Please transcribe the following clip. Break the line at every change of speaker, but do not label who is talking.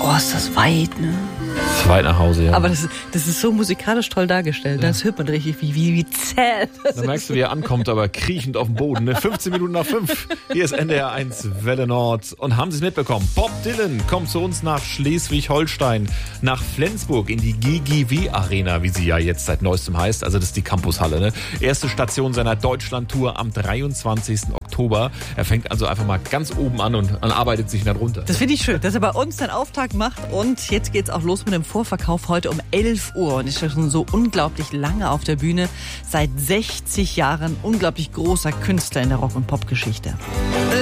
Oh, ist das weit, ne?
Das ist weit nach Hause, ja.
Aber das ist so musikalisch toll dargestellt. Das hört man richtig, wie zäh das
Da merkst du, wie er ankommt, aber kriechend auf dem Boden. Ne? 15 Minuten nach 5. Hier ist NDR 1 Welle Nord. Und haben Sie es mitbekommen? Bob Dylan kommt zu uns nach Schleswig-Holstein, nach Flensburg in die GGW Arena, wie sie ja jetzt seit neuestem heißt. Also das ist die Campushalle. Ne? Erste Station seiner Deutschland-Tour am 23. Oktober. Er fängt also einfach mal ganz oben an und arbeitet sich dann runter.
Das finde ich schön, dass er bei uns den Auftakt macht. Und jetzt geht's auch los mit dem Vorverkauf heute um 11 Uhr. Und ist ja schon so unglaublich lange auf der Bühne. Seit 60 Jahren unglaublich großer Künstler in der Rock- und Pop-Geschichte.